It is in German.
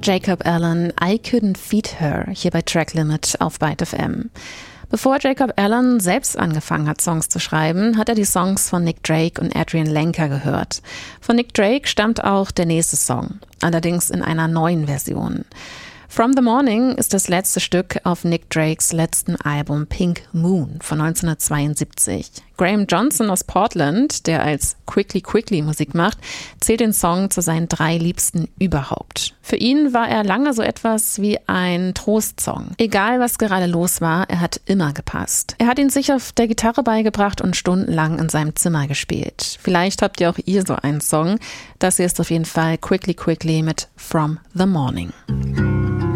Jacob Allen, I Couldn't Feed Her, hier bei Track Limit auf Byte FM. Bevor Jacob Allen selbst angefangen hat, Songs zu schreiben, hat er die Songs von Nick Drake und Adrian Lenker gehört. Von Nick Drake stammt auch der nächste Song, allerdings in einer neuen Version. From the Morning ist das letzte Stück auf Nick Drakes letzten Album Pink Moon von 1972. Graham Johnson aus Portland, der als Quickly Quickly Musik macht, zählt den Song zu seinen 3 Liebsten überhaupt. Für ihn war er lange so etwas wie ein Trostsong. Egal, was gerade los war, er hat immer gepasst. Er hat ihn sich auf der Gitarre beigebracht und stundenlang in seinem Zimmer gespielt. Vielleicht habt ihr auch ihr so einen Song. Das hier ist auf jeden Fall Quickly Quickly mit From the Morning.